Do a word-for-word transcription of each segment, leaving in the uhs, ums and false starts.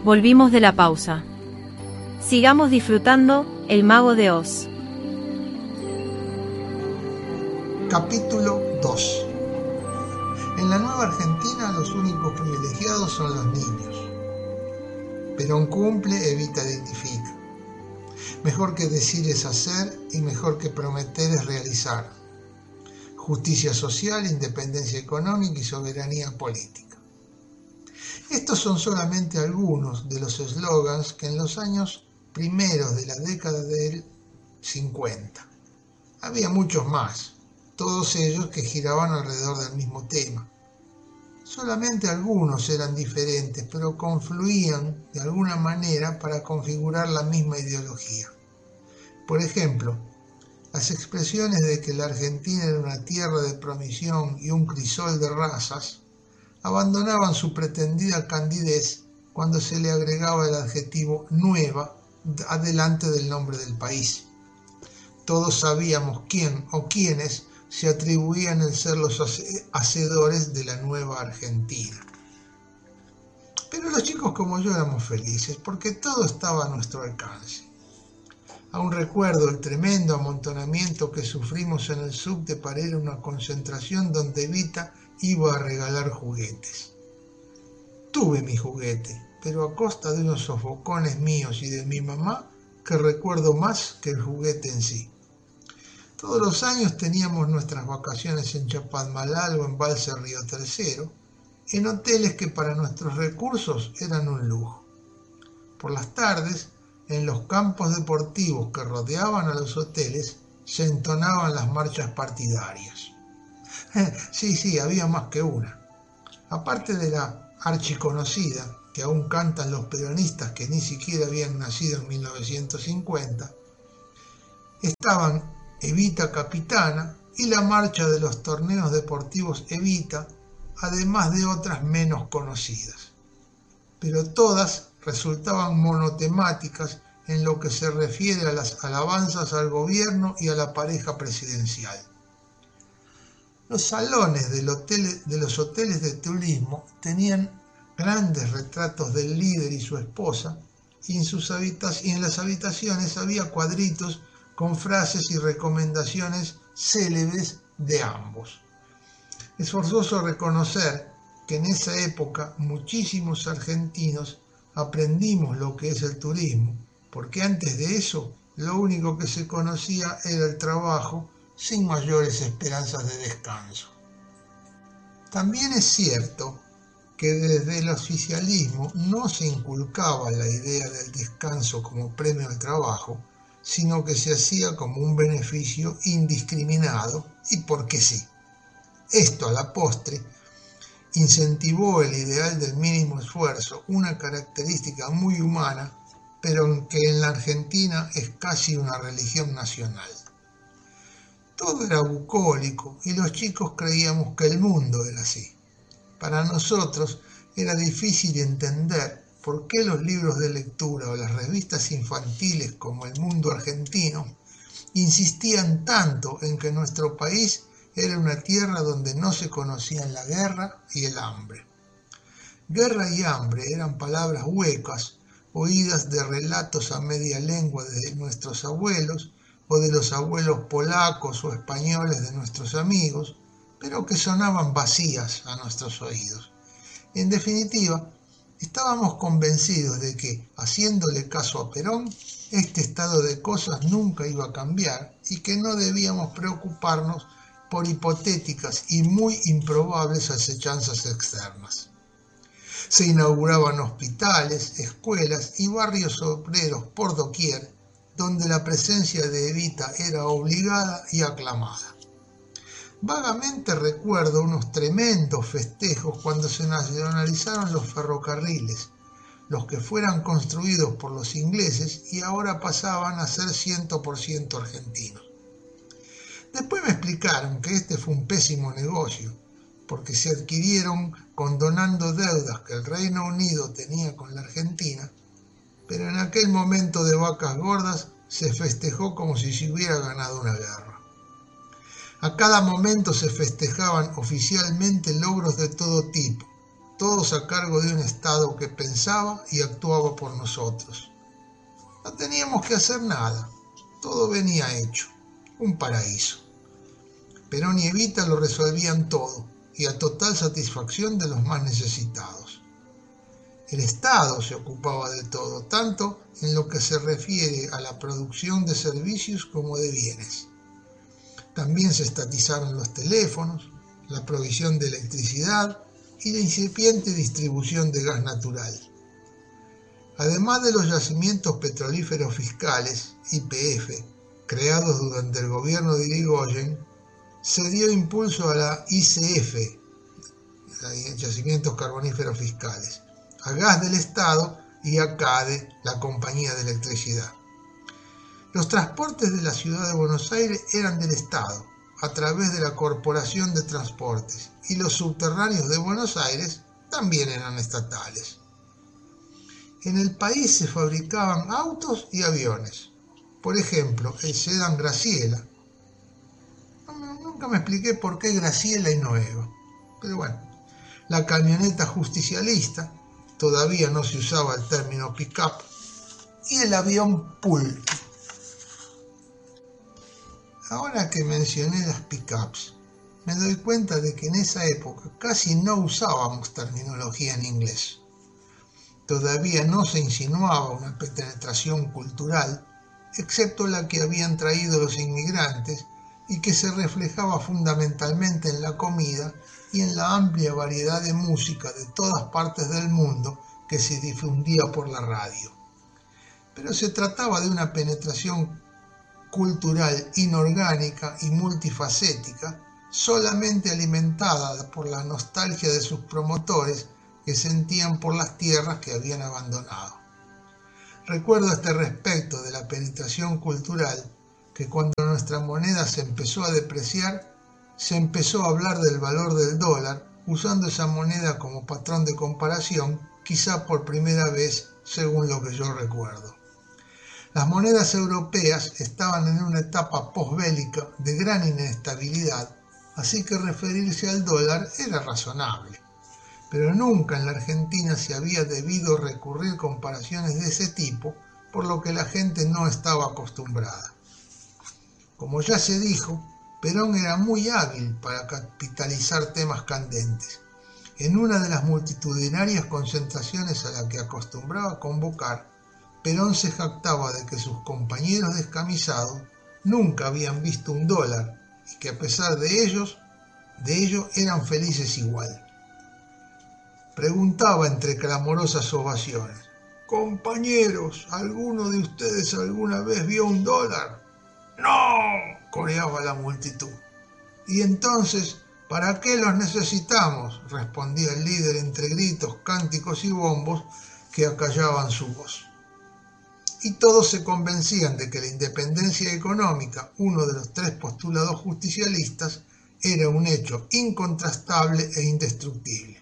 Volvimos de la pausa. Sigamos disfrutando El Mago de Oz. Capítulo dos. En la Nueva Argentina los únicos privilegiados son los niños. Perón cumple, Evita dignifica. Mejor que decir es hacer y mejor que prometer es realizar. Justicia social, independencia económica y soberanía política. Estos son solamente algunos de los eslogans que en los años primeros de la década del cincuenta. Había muchos más, todos ellos que giraban alrededor del mismo tema. Solamente algunos eran diferentes, pero confluían de alguna manera para configurar la misma ideología. Por ejemplo, las expresiones de que la Argentina era una tierra de promisión y un crisol de razas abandonaban su pretendida candidez cuando se le agregaba el adjetivo nueva adelante del nombre del país. Todos sabíamos quién o quiénes se atribuían el ser los hacedores de la nueva Argentina. Pero los chicos como yo éramos felices porque todo estaba a nuestro alcance. Aún recuerdo el tremendo amontonamiento que sufrimos en el subte para ir a una concentración donde Evita iba a regalar juguetes. Tuve mi juguete, pero a costa de unos sofocones míos y de mi mamá que recuerdo más que el juguete en sí. Todos los años teníamos nuestras vacaciones en Chapadmalal o en Balse Río Tercero, en hoteles que para nuestros recursos eran un lujo. Por las tardes, en los campos deportivos que rodeaban a los hoteles, se entonaban las marchas partidarias. Sí, sí, había más que una. Aparte de la archiconocida, que aún cantan los peronistas que ni siquiera habían nacido en mil novecientos cincuenta, estaban Evita Capitana y la marcha de los torneos deportivos Evita, además de otras menos conocidas. Pero todas resultaban monotemáticas en lo que se refiere a las alabanzas al gobierno y a la pareja presidencial. Los salones del hotel, de los hoteles de turismo tenían grandes retratos del líder y su esposa, y en, sus habitas- y en las habitaciones había cuadritos con frases y recomendaciones célebres de ambos. Es forzoso reconocer que en esa época muchísimos argentinos aprendimos lo que es el turismo, porque antes de eso lo único que se conocía era el trabajo sin mayores esperanzas de descanso. También es cierto que desde el oficialismo no se inculcaba la idea del descanso como premio al trabajo, sino que se hacía como un beneficio indiscriminado y porque sí. Esto a la postre incentivó el ideal del mínimo esfuerzo, una característica muy humana, pero que en la Argentina es casi una religión nacional. Todo era bucólico y los chicos creíamos que el mundo era así. Para nosotros era difícil entender por qué los libros de lectura o las revistas infantiles como El Mundo Argentino insistían tanto en que nuestro país era una tierra donde no se conocían la guerra y el hambre. Guerra y hambre eran palabras huecas, oídas de relatos a media lengua de nuestros abuelos o de los abuelos polacos o españoles de nuestros amigos, pero que sonaban vacías a nuestros oídos. En definitiva, estábamos convencidos de que, haciéndole caso a Perón, este estado de cosas nunca iba a cambiar y que no debíamos preocuparnos por hipotéticas y muy improbables acechanzas externas. Se inauguraban hospitales, escuelas y barrios obreros por doquier, donde la presencia de Evita era obligada y aclamada. Vagamente recuerdo unos tremendos festejos cuando se nacionalizaron los ferrocarriles, los que fueran construidos por los ingleses y ahora pasaban a ser cien por ciento argentinos. Después me explicaron que este fue un pésimo negocio, porque se adquirieron condonando deudas que el Reino Unido tenía con la Argentina, pero en aquel momento de vacas gordas se festejó como si se hubiera ganado una guerra. A cada momento se festejaban oficialmente logros de todo tipo, todos a cargo de un Estado que pensaba y actuaba por nosotros. No teníamos que hacer nada, todo venía hecho, un paraíso. Perón y Evita lo resolvían todo y a total satisfacción de los más necesitados. El Estado se ocupaba de todo, tanto en lo que se refiere a la producción de servicios como de bienes. También se estatizaron los teléfonos, la provisión de electricidad y la incipiente distribución de gas natural. Además de los yacimientos petrolíferos fiscales, Y P F, creados durante el gobierno de Irigoyen, se dio impulso a la Y C F, yacimientos carboníferos fiscales, a Gas del Estado y a CADE, la compañía de electricidad. Los transportes de la ciudad de Buenos Aires eran del Estado, a través de la Corporación de Transportes, y los subterráneos de Buenos Aires también eran estatales. En el país se fabricaban autos y aviones. Por ejemplo, el sedán Graciela. Nunca me expliqué por qué Graciela y no Eva, pero bueno. La camioneta justicialista, todavía no se usaba el término pick-up, y el avión Pulp. Ahora que mencioné las pick-ups, me doy cuenta de que en esa época casi no usábamos terminología en inglés. Todavía no se insinuaba una penetración cultural, excepto la que habían traído los inmigrantes y que se reflejaba fundamentalmente en la comida y en la amplia variedad de música de todas partes del mundo que se difundía por la radio. Pero se trataba de una penetración cultural inorgánica y multifacética, solamente alimentada por la nostalgia de sus promotores que sentían por las tierras que habían abandonado. Recuerdo a este respecto de la penetración cultural que cuando nuestra moneda se empezó a depreciar, se empezó a hablar del valor del dólar, usando esa moneda como patrón de comparación, quizá por primera vez, según lo que yo recuerdo. Las monedas europeas estaban en una etapa posbélica de gran inestabilidad, así que referirse al dólar era razonable. Pero nunca en la Argentina se había debido recurrir comparaciones de ese tipo, por lo que la gente no estaba acostumbrada. Como ya se dijo, Perón era muy hábil para capitalizar temas candentes. En una de las multitudinarias concentraciones a la que acostumbraba convocar, Perón se jactaba de que sus compañeros descamisados nunca habían visto un dólar y que a pesar de ellos, de ello eran felices igual. Preguntaba entre clamorosas ovaciones: «Compañeros, ¿alguno de ustedes alguna vez vio un dólar?» «¡No!», coreaba la multitud. «¿Y entonces, para qué los necesitamos?», respondía el líder entre gritos, cánticos y bombos que acallaban su voz. Y todos se convencían de que la independencia económica, uno de los tres postulados justicialistas, era un hecho incontrastable e indestructible.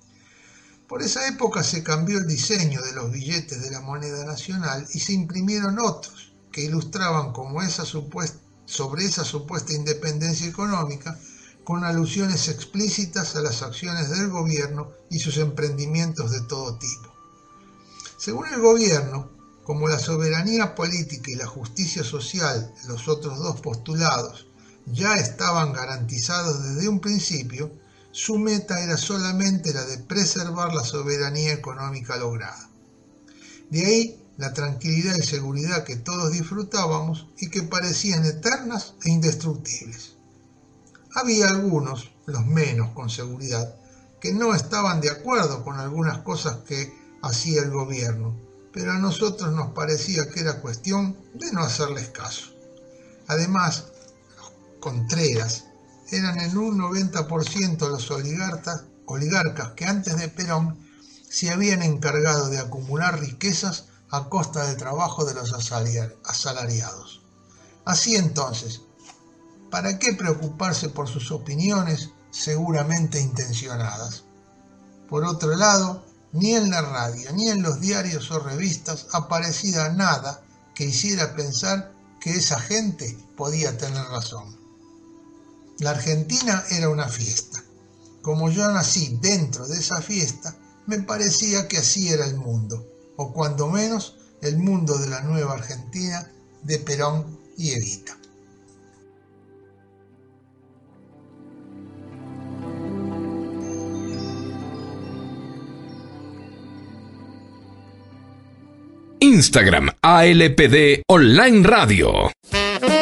Por esa época se cambió el diseño de los billetes de la moneda nacional y se imprimieron otros que ilustraban como esa supuesta, sobre esa supuesta independencia económica con alusiones explícitas a las acciones del gobierno y sus emprendimientos de todo tipo. Según el gobierno, como la soberanía política y la justicia social, los otros dos postulados, ya estaban garantizados desde un principio, su meta era solamente la de preservar la soberanía económica lograda. De ahí la tranquilidad y seguridad que todos disfrutábamos y que parecían eternas e indestructibles. Había algunos, los menos con seguridad, que no estaban de acuerdo con algunas cosas que hacía el gobierno, pero a nosotros nos parecía que era cuestión de no hacerles caso. Además, los contreras eran en un noventa por ciento los oligarcas, oligarcas que antes de Perón se habían encargado de acumular riquezas a costa del trabajo de los asalariados. Así entonces, ¿para qué preocuparse por sus opiniones seguramente intencionadas? Por otro lado, ni en la radio ni en los diarios o revistas aparecía nada que hiciera pensar que esa gente podía tener razón. La Argentina era una fiesta. Como yo nací dentro de esa fiesta, me parecía que así era el mundo, o cuando menos el mundo de la nueva Argentina de Perón y Evita. Instagram A L P D Online Radio.